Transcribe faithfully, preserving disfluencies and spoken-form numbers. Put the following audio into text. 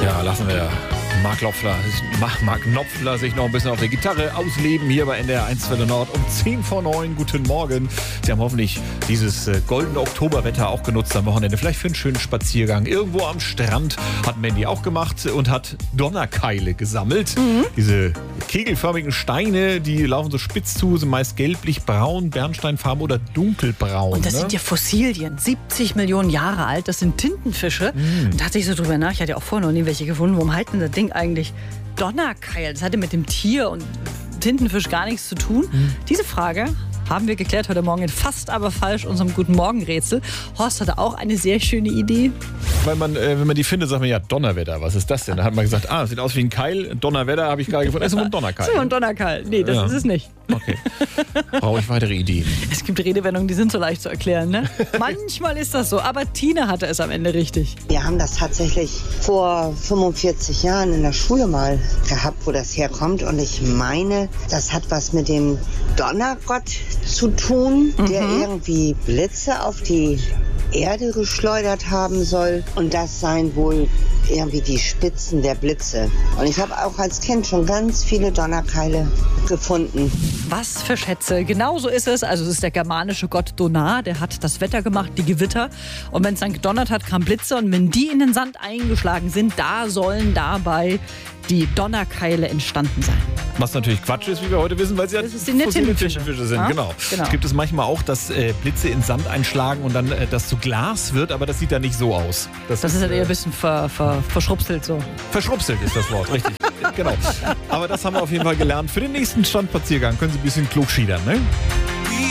Ja, lassen wir Mark Knopfler, Mark Knopfler sich noch ein bisschen auf der Gitarre ausleben hier bei N D R eins Welle Nord um zehn vor neun. Guten Morgen. Sie haben hoffentlich dieses äh, goldene Oktoberwetter auch genutzt am Wochenende. Vielleicht für einen schönen Spaziergang. Irgendwo am Strand hat Mandy auch gemacht und hat Donnerkeile gesammelt. Mhm. Diese kegelförmigen Steine, die laufen so spitz zu, sind meist gelblich, braun, bernsteinfarben oder dunkelbraun. Und das ne? sind ja Fossilien, siebzig Millionen Jahre alt. Das sind Tintenfische. Mhm. Und da hatte ich so drüber nach. Ich hatte ja auch vorher noch nie welche gefunden. Warum halten das Ding eigentlich Donnerkeil? Das hatte mit dem Tier und Tintenfisch gar nichts zu tun. Mhm. Diese Frage haben wir geklärt heute Morgen in Fast aber falsch, unserem Guten Morgen-Rätsel. Horst hatte auch eine sehr schöne Idee. Weil man, äh, wenn man die findet, sagt man ja Donnerwetter. Was ist das denn? Da hat man gesagt, ah, sieht aus wie ein Keil. Donnerwetter habe ich gerade gefunden. Das ist ein Donnerkeil. Das ist ein Donnerkeil. Nee, das ja. ist es nicht. Okay. Brauche ich weitere Ideen? Es gibt Redewendungen, die sind so leicht zu erklären, ne? Manchmal ist das so, aber Tine hatte es am Ende richtig. Wir haben das tatsächlich vor fünfundvierzig Jahren in der Schule mal gehabt, wo das herkommt. Und ich meine, das hat was mit dem Donnergott zu tun, der mhm. irgendwie Blitze auf die Erde geschleudert haben soll. Und das seien wohl irgendwie die Spitzen der Blitze. Und ich habe auch als Kind schon ganz viele Donnerkeile gefunden. Was für Schätze. Genau so ist es. Also es ist der germanische Gott Donar, der hat das Wetter gemacht, die Gewitter. Und wenn es dann gedonnert hat, kamen Blitze. Und wenn die in den Sand eingeschlagen sind, da sollen dabei die Donnerkeile entstanden sein. Was natürlich Quatsch ist, wie wir heute wissen, weil sie ja fossile Tintenfische sind. Ja? Genau. genau. Gibt es manchmal auch, dass äh, Blitze in Sand einschlagen und dann äh, das zu Glas wird, aber das sieht dann nicht so aus. Das, das ist halt eher ein bisschen ver, ver, verschrupselt so. Verschrupselt ist das Wort, richtig. Genau. Aber das haben wir auf jeden Fall gelernt. Für den nächsten Strandspaziergang können Sie ein bisschen klug schiedern, ne?